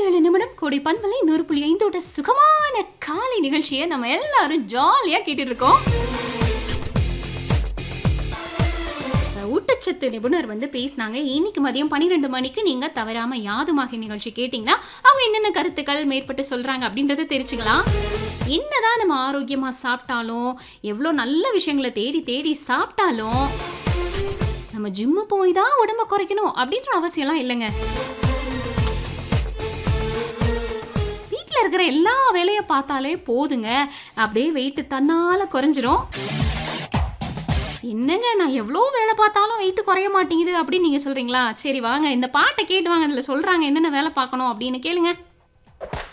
நிமிடம் கோடி பண்பலை 100.5 சுகமான காலை நிகழ்ச்சியை நம்ம எல்லாரும் ஜாலியா கேட்டுட்டு இருக்கோம். ஊட்டச்சத்து நிபுணர் பேசினாங்க. இன்னைக்கு மதியம் 12 மணிக்கு நீங்க தவறாம யாதுமாகி நிகழ்ச்சி கேட்டீங்கன்னா அவங்க என்னென்ன கருத்துக்கள் மேற்பட்டு சொல்றாங்க அப்படின்றத தெரிஞ்சுக்கலாம். என்னதான் நம்ம ஆரோக்கியமா சாப்பிட்டாலும், எவ்வளோ நல்ல விஷயங்களை தேடி தேடி சாப்பிட்டாலும், நம்ம ஜிம்மு போய் தான் உடம்ப குறைக்கணும் அப்படின்ற அவசியம்லாம் இல்லைங்க. வீட்டில் இருக்கிற எல்லா வேலையை பார்த்தாலே போதுங்க, அப்படியே வெயிட் தன்னால குறைஞ்சிரும். என்னங்க நான் எவ்வளோ வேலை பார்த்தாலும் வெயிட் குறைய மாட்டேங்குது அப்படின்னு நீங்க சொல்றீங்களா? சரி வாங்க இந்த பாட்டை கேட்டு வாங்க, இதில் சொல்றாங்க என்னென்ன வேலை பார்க்கணும் அப்படின்னு கேளுங்க.